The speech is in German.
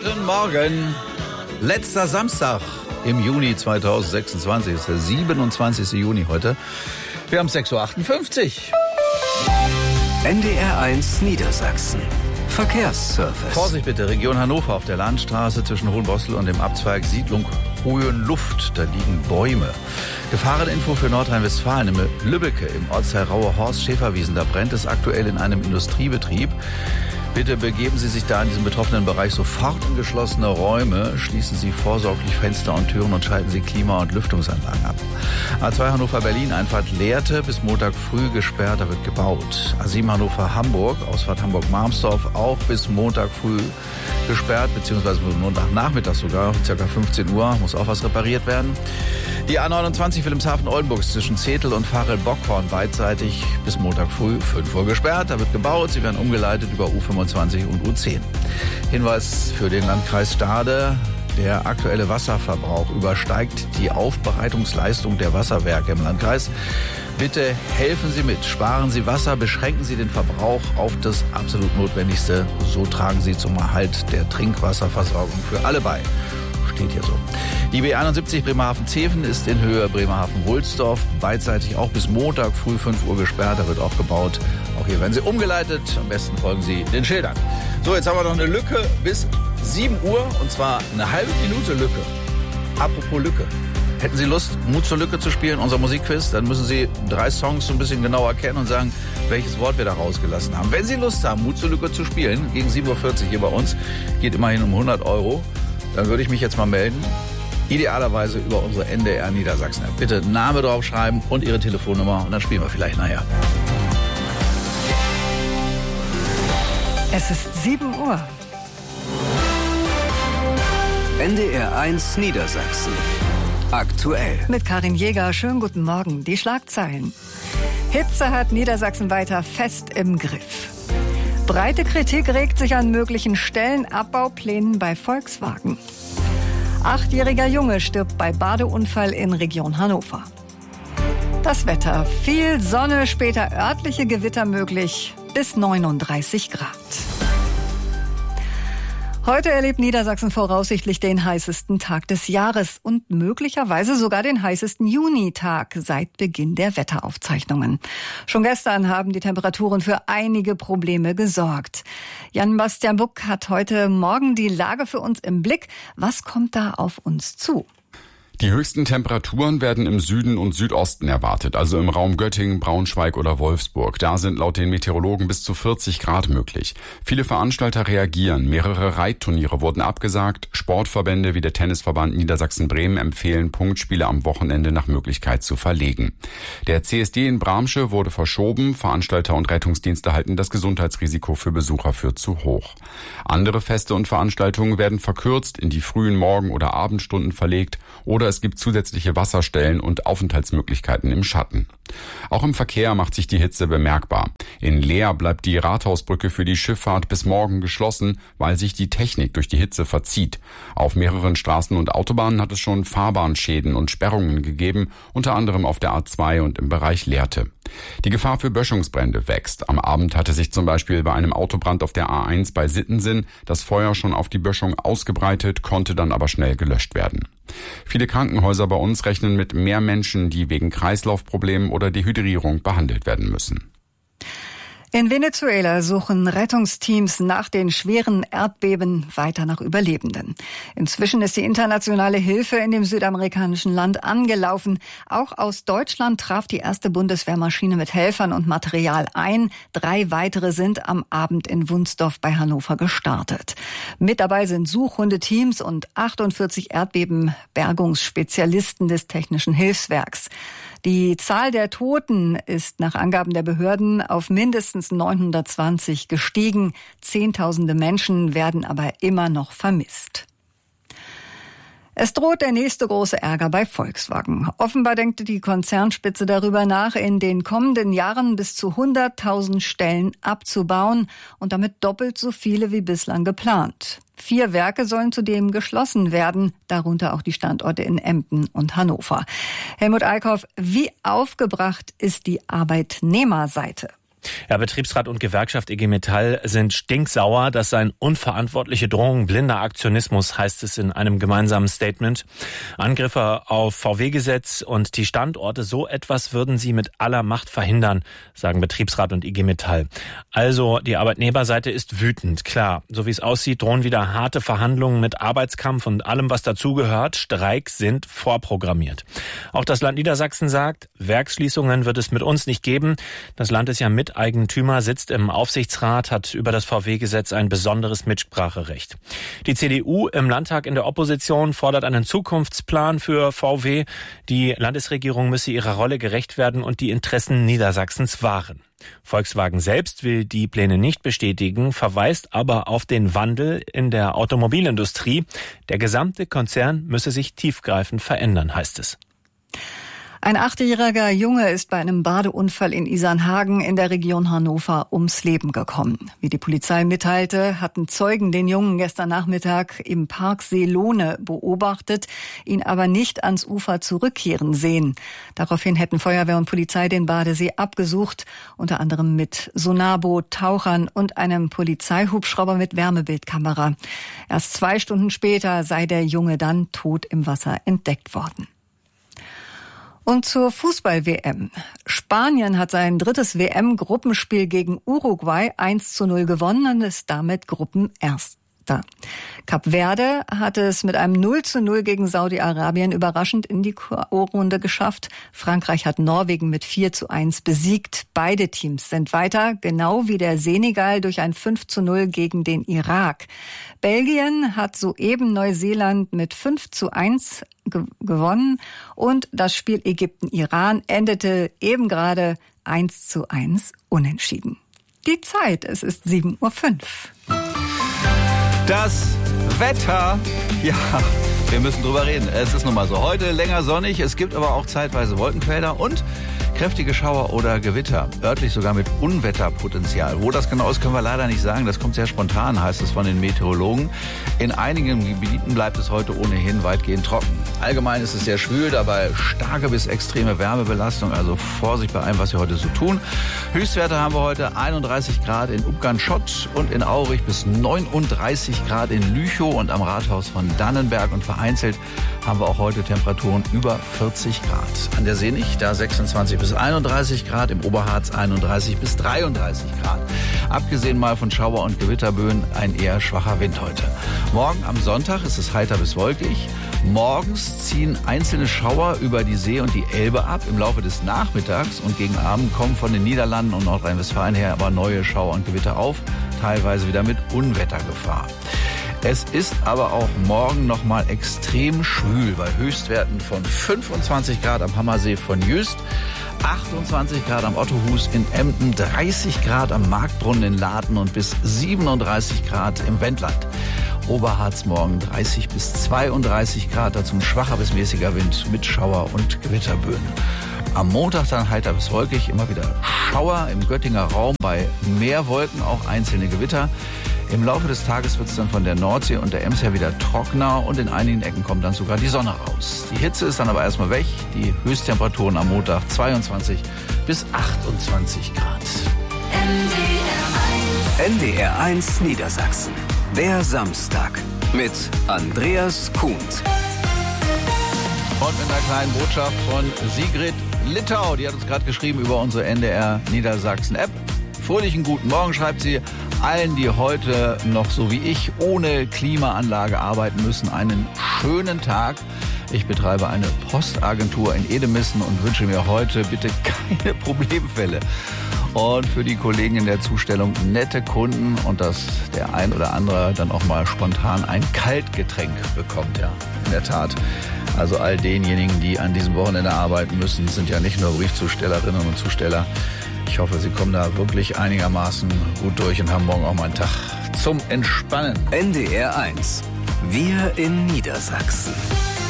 Guten Morgen. Letzter Samstag im Juni 2026. Ist der 27. Juni heute. Wir haben 6.58 Uhr. NDR1 Niedersachsen. Verkehrsservice. Vorsicht bitte, Region Hannover auf der Landstraße zwischen Hohenbossel und dem Abzweig Siedlung Hohenluft. Da liegen Bäume. Gefahreninfo für Nordrhein-Westfalen. Im Lübbecke im Ortsteil Rauhe-Horst Schäferwiesen. Da brennt es aktuell in einem Industriebetrieb. Bitte begeben Sie sich da in diesem betroffenen Bereich sofort in geschlossene Räume. Schließen Sie vorsorglich Fenster und Türen und schalten Sie Klima- und Lüftungsanlagen ab. A2 Hannover-Berlin, Einfahrt Lehrte, bis Montag früh gesperrt, da wird gebaut. A7 Hannover-Hamburg, Ausfahrt Hamburg-Marmsdorf, auch bis Montag früh gesperrt, beziehungsweise bis Montagnachmittag sogar, ca. 15 Uhr, muss auch was repariert werden. Die A29 Wilhelmshaven-Oldenburg zwischen Zetel und Varel-Bockhorn beidseitig bis Montag früh 5 Uhr gesperrt, da wird gebaut. Sie werden umgeleitet über U25 und U10. Hinweis für den Landkreis Stade. Der aktuelle Wasserverbrauch übersteigt die Aufbereitungsleistung der Wasserwerke im Landkreis. Bitte helfen Sie mit, sparen Sie Wasser, beschränken Sie den Verbrauch auf das absolut Notwendigste. So tragen Sie zum Erhalt der Trinkwasserversorgung für alle bei. Steht hier so. Die B71 Bremerhaven-Zeven ist in Höhe Bremerhaven-Wulsdorf beidseitig auch bis Montag früh 5 Uhr gesperrt. Da wird auch gebaut. Auch hier werden Sie umgeleitet. Am besten folgen Sie den Schildern. So, jetzt haben wir noch eine Lücke bis 7 Uhr und zwar eine halbe Minute Lücke. Apropos Lücke. Hätten Sie Lust, Mut zur Lücke zu spielen, unser Musikquiz, dann müssen Sie 3 Songs so ein bisschen genauer kennen und sagen, welches Wort wir da rausgelassen haben. Wenn Sie Lust haben, Mut zur Lücke zu spielen, gegen 7.40 Uhr hier bei uns, geht immerhin um 100 Euro, dann würde ich mich jetzt mal melden. Idealerweise über unsere NDR Niedersachsen-App. Bitte Name draufschreiben und Ihre Telefonnummer und dann spielen wir vielleicht nachher. Es ist 7 Uhr. NDR1 Niedersachsen. Aktuell. Mit Karin Jäger, schönen guten Morgen. Die Schlagzeilen. Hitze hat Niedersachsen weiter fest im Griff. Breite Kritik regt sich an möglichen Stellenabbauplänen bei Volkswagen. 8-jähriger Junge stirbt bei Badeunfall in Region Hannover. Das Wetter. Viel Sonne, später örtliche Gewitter möglich. Bis 39 Grad. Heute erlebt Niedersachsen voraussichtlich den heißesten Tag des Jahres und möglicherweise sogar den heißesten Junitag seit Beginn der Wetteraufzeichnungen. Schon gestern haben die Temperaturen für einige Probleme gesorgt. Jan-Bastian Buck hat heute Morgen die Lage für uns im Blick. Was kommt da auf uns zu? Die höchsten Temperaturen werden im Süden und Südosten erwartet, also im Raum Göttingen, Braunschweig oder Wolfsburg. Da sind laut den Meteorologen bis zu 40 Grad möglich. Viele Veranstalter reagieren. Mehrere Reitturniere wurden abgesagt. Sportverbände wie der Tennisverband Niedersachsen-Bremen empfehlen, Punktspiele am Wochenende nach Möglichkeit zu verlegen. Der CSD in Bramsche wurde verschoben. Veranstalter und Rettungsdienste halten das Gesundheitsrisiko für Besucher für zu hoch. Andere Feste und Veranstaltungen werden verkürzt, in die frühen Morgen- oder Abendstunden verlegt oder es gibt zusätzliche Wasserstellen und Aufenthaltsmöglichkeiten im Schatten. Auch im Verkehr macht sich die Hitze bemerkbar. In Leer bleibt die Rathausbrücke für die Schifffahrt bis morgen geschlossen, weil sich die Technik durch die Hitze verzieht. Auf mehreren Straßen und Autobahnen hat es schon Fahrbahnschäden und Sperrungen gegeben, unter anderem auf der A2 und im Bereich Lehrte. Die Gefahr für Böschungsbrände wächst. Am Abend hatte sich zum Beispiel bei einem Autobrand auf der A1 bei Sittensen das Feuer schon auf die Böschung ausgebreitet, konnte dann aber schnell gelöscht werden. Viele Krankenhäuser bei uns rechnen mit mehr Menschen, die wegen Kreislaufproblemen oder Dehydrierung behandelt werden müssen. In Venezuela suchen Rettungsteams nach den schweren Erdbeben weiter nach Überlebenden. Inzwischen ist die internationale Hilfe in dem südamerikanischen Land angelaufen. Auch aus Deutschland traf die erste Bundeswehrmaschine mit Helfern und Material ein. 3 weitere sind am Abend in Wunsdorf bei Hannover gestartet. Mit dabei sind Suchhundeteams und 48 Erdbebenbergungsspezialisten des Technischen Hilfswerks. Die Zahl der Toten ist nach Angaben der Behörden auf mindestens 920 gestiegen. Zehntausende Menschen werden aber immer noch vermisst. Es droht der nächste große Ärger bei Volkswagen. Offenbar denkt die Konzernspitze darüber nach, in den kommenden Jahren bis zu 100.000 Stellen abzubauen und damit doppelt so viele wie bislang geplant. 4 Werke sollen zudem geschlossen werden, darunter auch die Standorte in Emden und Hannover. Helmut Eickhoff, wie aufgebracht ist die Arbeitnehmerseite? Ja, Betriebsrat und Gewerkschaft IG Metall sind stinksauer. Das seien unverantwortliche Drohungen, blinder Aktionismus, heißt es in einem gemeinsamen Statement. Angriffe auf VW-Gesetz und die Standorte, so etwas würden sie mit aller Macht verhindern, sagen Betriebsrat und IG Metall. Also die Arbeitnehmerseite ist wütend, klar. So wie es aussieht, drohen wieder harte Verhandlungen mit Arbeitskampf und allem, was dazugehört. Streiks sind vorprogrammiert. Auch das Land Niedersachsen sagt, Werksschließungen wird es mit uns nicht geben. Das Land ist ja Miteigentümer, sitzt im Aufsichtsrat, hat über das VW-Gesetz ein besonderes Mitspracherecht. Die CDU im Landtag in der Opposition fordert einen Zukunftsplan für VW. Die Landesregierung müsse ihrer Rolle gerecht werden und die Interessen Niedersachsens wahren. Volkswagen selbst will die Pläne nicht bestätigen, verweist aber auf den Wandel in der Automobilindustrie. Der gesamte Konzern müsse sich tiefgreifend verändern, heißt es. Ein 8-jähriger Junge ist bei einem Badeunfall in Isernhagen in der Region Hannover ums Leben gekommen. Wie die Polizei mitteilte, hatten Zeugen den Jungen gestern Nachmittag im Park Seelohne beobachtet, ihn aber nicht ans Ufer zurückkehren sehen. Daraufhin hätten Feuerwehr und Polizei den Badesee abgesucht, unter anderem mit Sonarboot, Tauchern und einem Polizeihubschrauber mit Wärmebildkamera. Erst 2 Stunden später sei der Junge dann tot im Wasser entdeckt worden. Und zur Fußball-WM. Spanien hat sein 3. WM-Gruppenspiel gegen Uruguay 1:0 gewonnen und ist damit Gruppenerster. Kap Verde hat es mit einem 0:0 gegen Saudi-Arabien überraschend in die K.O.-Runde geschafft. Frankreich hat Norwegen mit 4:1 besiegt. Beide Teams sind weiter, genau wie der Senegal durch ein 5:0 gegen den Irak. Belgien hat soeben Neuseeland mit 5:1 gewonnen und das Spiel Ägypten-Iran endete eben gerade 1:1 unentschieden. Die Zeit, es ist 7:05 Uhr. Das Wetter, ja, wir müssen drüber reden. Es ist nun mal so. Heute länger sonnig, es gibt aber auch zeitweise Wolkenfelder und kräftige Schauer oder Gewitter. Örtlich sogar mit Unwetterpotenzial. Wo das genau ist, können wir leider nicht sagen. Das kommt sehr spontan, heißt es von den Meteorologen. In einigen Gebieten bleibt es heute ohnehin weitgehend trocken. Allgemein ist es sehr schwül, dabei starke bis extreme Wärmebelastung. Also Vorsicht bei allem, was wir heute so tun. Höchstwerte haben wir heute 31 Grad in Upgant-Schott und in Aurich bis 39 Grad in Lüchow und am Rathaus von Dannenberg. Und vereinzelt haben wir auch heute Temperaturen über 40 Grad. An der See nicht, da 26 bis 31 Grad, im Oberharz 31 bis 33 Grad. Abgesehen mal von Schauer- und Gewitterböen ein eher schwacher Wind heute. Morgen am Sonntag ist es heiter bis wolkig. Morgens ziehen einzelne Schauer über die See und die Elbe ab. Im Laufe des Nachmittags und gegen Abend kommen von den Niederlanden und Nordrhein-Westfalen her aber neue Schauer und Gewitter auf, teilweise wieder mit Unwettergefahr. Es ist aber auch morgen noch mal extrem schwül bei Höchstwerten von 25 Grad am Hammersee von Jüst, 28 Grad am Ottohus in Emden, 30 Grad am Marktbrunnen in Laden und bis 37 Grad im Wendland. Oberharz morgen 30 bis 32 Grad, dazu ein schwacher bis mäßiger Wind mit Schauer- und Gewitterböen. Am Montag dann heiter bis wolkig, immer wieder Schauer im Göttinger Raum, bei mehr Wolken auch einzelne Gewitter. Im Laufe des Tages wird es dann von der Nordsee und der Ems her wieder trockener und in einigen Ecken kommt dann sogar die Sonne raus. Die Hitze ist dann aber erstmal weg. Die Höchsttemperaturen am Montag 22 bis 28 Grad. NDR1 Niedersachsen. Der Samstag mit Andreas Kuhn. Und mit einer kleinen Botschaft von Sigrid Littau. Die hat uns gerade geschrieben über unsere NDR Niedersachsen App. Fröhlichen guten Morgen, schreibt sie. Allen, die heute noch so wie ich ohne Klimaanlage arbeiten müssen, einen schönen Tag. Ich betreibe eine Postagentur in Edemissen und wünsche mir heute bitte keine Problemfälle. Und für die Kollegen in der Zustellung nette Kunden und dass der ein oder andere dann auch mal spontan ein Kaltgetränk bekommt. Ja, in der Tat. Also all denjenigen, die an diesem Wochenende arbeiten müssen, sind ja nicht nur Briefzustellerinnen und Zusteller. Ich hoffe, Sie kommen da wirklich einigermaßen gut durch und haben morgen auch mal einen Tag zum Entspannen. NDR1. Wir in Niedersachsen.